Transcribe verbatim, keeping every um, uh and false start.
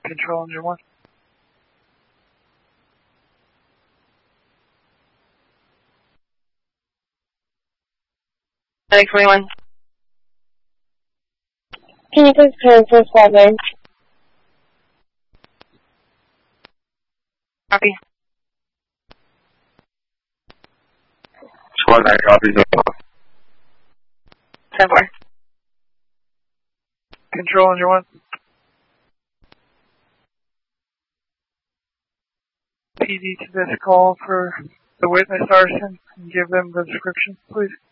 Control Engine one. nine twenty-one. Can you please clear for squad range? Copy. Squad nine copies. ten four. Control Engine one. P D to this call for the witness arson and give them the description, please.